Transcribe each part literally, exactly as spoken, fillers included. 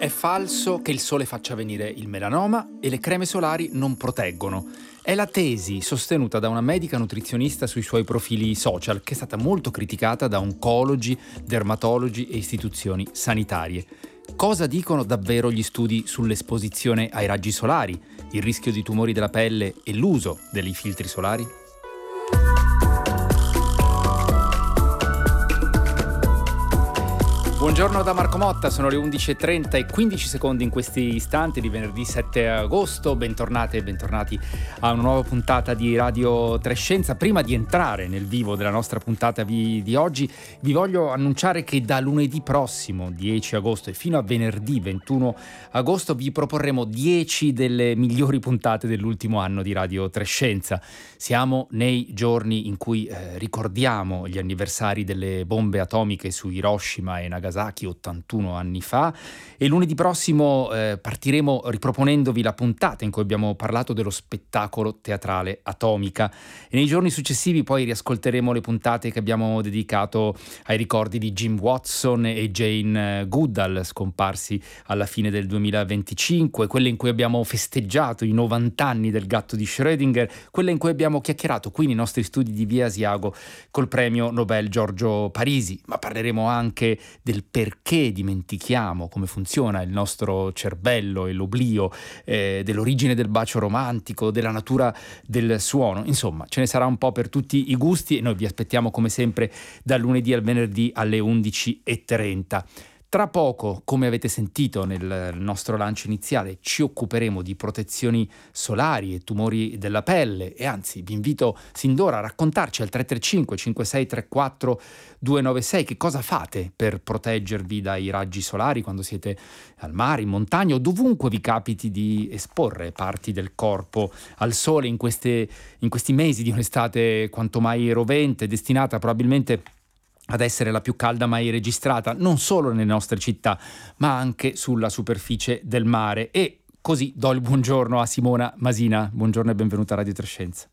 È falso che il sole faccia venire il melanoma e le creme solari non proteggono. È la tesi sostenuta da una medica nutrizionista sui suoi profili social, che è stata molto criticata da oncologi, dermatologi e istituzioni sanitarie. Cosa dicono davvero gli studi sull'esposizione ai raggi solari, il rischio di tumori della pelle e l'uso dei filtri solari? Buongiorno da Marco Motta, sono le undici e trenta e quindici secondi in questi istanti di venerdì sette agosto. Bentornate e bentornati a una nuova puntata di Radio Trescenza. Prima di entrare nel vivo della nostra puntata vi, di oggi, vi voglio annunciare che da lunedì prossimo, dieci agosto, e fino a venerdì ventuno agosto vi proporremo dieci delle migliori puntate dell'ultimo anno di Radio Trescenza. Siamo nei giorni in cui eh, ricordiamo gli anniversari delle bombe atomiche su Hiroshima e Nagasaki ottantuno anni fa, e lunedì prossimo eh, partiremo riproponendovi la puntata in cui abbiamo parlato dello spettacolo teatrale Atomica, e nei giorni successivi poi riascolteremo le puntate che abbiamo dedicato ai ricordi di Jim Watson e Jane Goodall, scomparsi alla fine del duemilaventicinque, quelle in cui abbiamo festeggiato i novanta anni del gatto di Schrödinger, quelle in cui abbiamo chiacchierato qui nei nostri studi di Via Asiago col premio Nobel Giorgio Parisi. Ma parleremo anche del perché dimentichiamo come funziona il nostro cervello e l'oblio, eh, dell'origine del bacio romantico, della natura del suono. Insomma, ce ne sarà un po' per tutti i gusti e noi vi aspettiamo come sempre dal lunedì al venerdì alle undici e trenta. Tra poco, come avete sentito nel nostro lancio iniziale, ci occuperemo di protezioni solari e tumori della pelle, e anzi vi invito sin d'ora a raccontarci al tre tre cinque cinque sei tre quattro due nove sei che cosa fate per proteggervi dai raggi solari quando siete al mare, in montagna o dovunque vi capiti di esporre parti del corpo al sole in queste, in questi mesi di un'estate quanto mai rovente, destinata probabilmente ad essere la più calda mai registrata, non solo nelle nostre città, ma anche sulla superficie del mare. E così do il buongiorno a Simona Masina. Buongiorno e benvenuta a Radio Trescenza.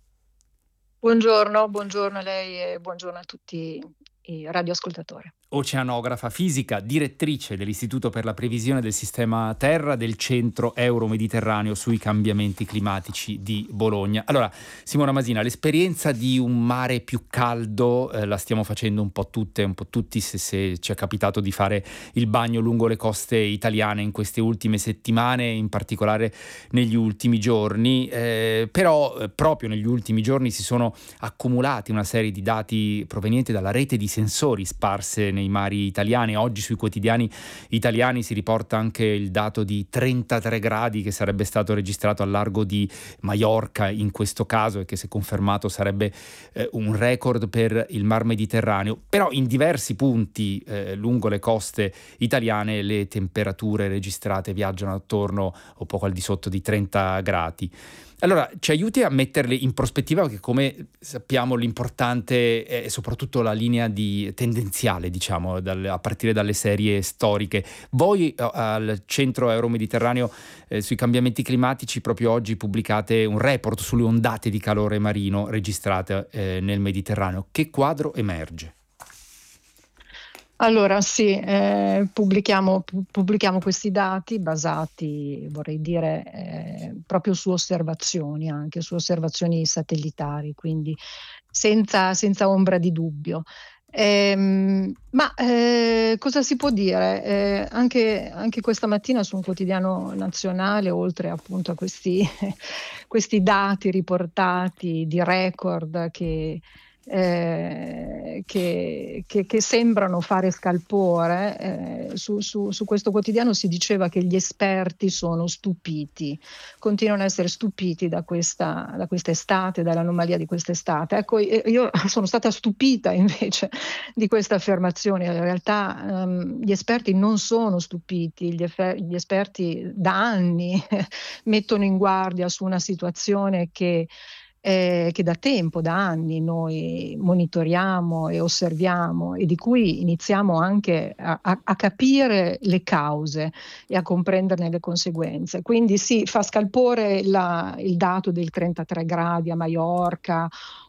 Buongiorno, buongiorno a lei e buongiorno a tutti i radioascoltatori. Oceanografa fisica, direttrice dell'Istituto per la Previsione del Sistema Terra del Centro Euro-Mediterraneo sui Cambiamenti Climatici di Bologna. Allora, Simona Masina, l'esperienza di un mare più caldo eh, la stiamo facendo un po' tutte, un po' tutti, se, se ci è capitato di fare il bagno lungo le coste italiane in queste ultime settimane, in particolare negli ultimi giorni, eh, però eh, proprio negli ultimi giorni si sono accumulati una serie di dati provenienti dalla rete di sensori sparse nei mari italiani. Oggi sui quotidiani italiani si riporta anche il dato di trentatré gradi che sarebbe stato registrato al largo di Maiorca in questo caso, e che se confermato sarebbe eh, un record per il Mar Mediterraneo. Però in diversi punti eh, lungo le coste italiane le temperature registrate viaggiano attorno o poco al di sotto di trenta gradi. Allora, ci aiuti a metterle in prospettiva, perché come sappiamo l'importante è soprattutto la linea di tendenziale, diciamo, dal, a partire dalle serie storiche. Voi al Centro Euro-Mediterraneo eh, sui cambiamenti climatici proprio oggi pubblicate un report sulle ondate di calore marino registrate eh, nel Mediterraneo. Che quadro emerge? Allora sì, eh, pubblichiamo, pu- pubblichiamo questi dati basati, vorrei dire, eh, proprio su osservazioni, anche su osservazioni satellitari, quindi senza, senza ombra di dubbio. Ehm, ma eh, cosa si può dire? Eh, anche, anche questa mattina su un quotidiano nazionale, oltre appunto a questi, questi dati riportati di record che eh, che, che, che sembrano fare scalpore, eh, su, su, su questo quotidiano si diceva che gli esperti sono stupiti, continuano a essere stupiti da questa, da quest'estate, dall'anomalia di quest'estate. Ecco, io sono stata stupita invece di questa affermazione. In realtà um, gli esperti non sono stupiti, gli, efer- gli esperti da anni mettono in guardia su una situazione che Eh, che da tempo, da anni noi monitoriamo e osserviamo, e di cui iniziamo anche a, a, a capire le cause e a comprenderne le conseguenze. Quindi sì, fa scalpore la, il dato del trentatré gradi a Maiorca,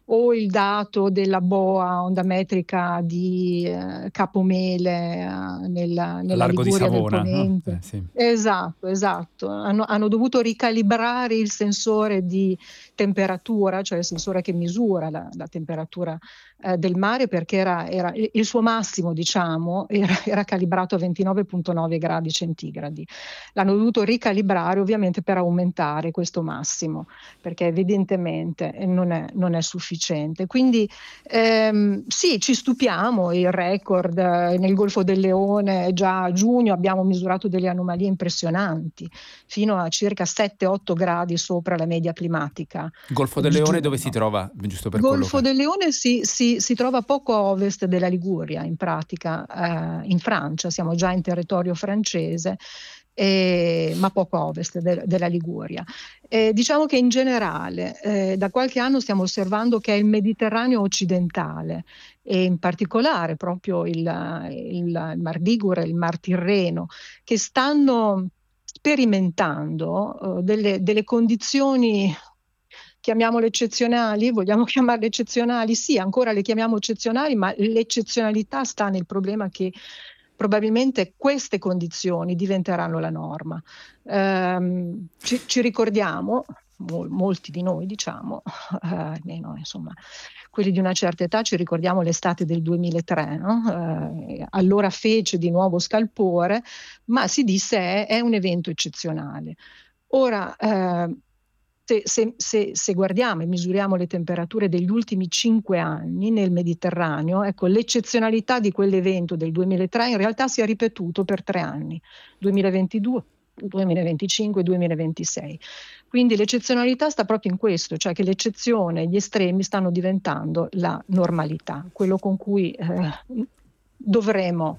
o il dato della boa ondametrica di eh, Capomele eh, nella, A nella largo di Liguria del Savona, no? Ponente. Eh, sì. Esatto, esatto. Hanno, hanno dovuto ricalibrare il sensore di temperatura, cioè il sensore che misura la, la temperatura eh, del mare, perché era, era il suo massimo, diciamo, era, era calibrato a ventinove virgola nove gradi centigradi. L'hanno dovuto ricalibrare ovviamente per aumentare questo massimo, perché evidentemente non è, non è sufficiente. Quindi ehm, sì, ci stupiamo, il record eh, nel Golfo del Leone già a giugno abbiamo misurato delle anomalie impressionanti, fino a circa sette otto gradi sopra la media climatica Golfo eh, del di Leone dove si giugno. trova, giusto per Golfo collocare? del Leone si, si- si trova poco a ovest della Liguria, in pratica, eh, in Francia, siamo già in territorio francese, eh, ma poco a ovest de- della Liguria. Eh, diciamo che in generale, eh, da qualche anno stiamo osservando che è il Mediterraneo occidentale e in particolare proprio il, il, il Mar Ligure, il Mar Tirreno, che stanno sperimentando eh, delle, delle condizioni, chiamiamole eccezionali, vogliamo chiamarle eccezionali? Sì, ancora le chiamiamo eccezionali, ma l'eccezionalità sta nel problema che probabilmente queste condizioni diventeranno la norma. Ehm, ci, ci ricordiamo, mol- molti di noi diciamo, eh, almeno insomma, quelli di una certa età, ci ricordiamo l'estate del duemilatré, no? Eh, allora fece di nuovo scalpore, ma si disse è, è un evento eccezionale. Ora, eh, se, se- se- se guardiamo e misuriamo le temperature degli ultimi cinque anni nel Mediterraneo, ecco, l'eccezionalità di quell'evento del duemilatré in realtà si è ripetuto per tre anni, duemilaventidue, duemilaventicinque, duemilaventisei. Quindi l'eccezionalità sta proprio in questo, cioè che l'eccezione e gli estremi stanno diventando la normalità, quello con cui eh, dovremo,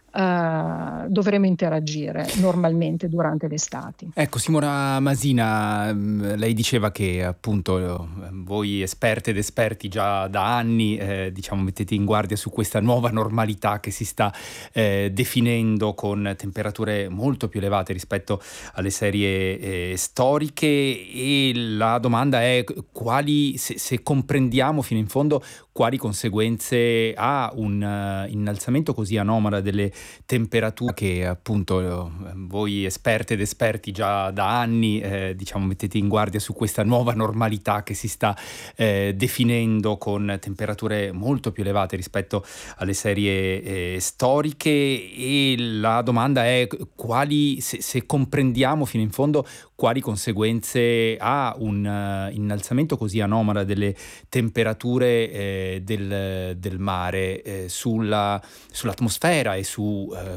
eh, dovremo interagire normalmente durante le estati. Ecco, Simona Masina, mm, lei diceva che appunto eh, voi esperte ed esperti già da anni, eh, diciamo, mettete in guardia su questa nuova normalità che si sta eh, definendo con temperature molto più elevate rispetto alle serie eh, storiche, e la domanda è quali, se, se comprendiamo fino in fondo quali conseguenze ha un eh, innalzamento così anomalo delle temperature che appunto eh, voi esperte ed esperti già da anni eh, diciamo mettete in guardia su questa nuova normalità che si sta eh, definendo con temperature molto più elevate rispetto alle serie eh, storiche, e la domanda è quali, se, se comprendiamo fino in fondo quali conseguenze ha un uh, innalzamento così anomalo delle temperature eh, del, del mare eh, sulla, sull'atmosfera e su uh,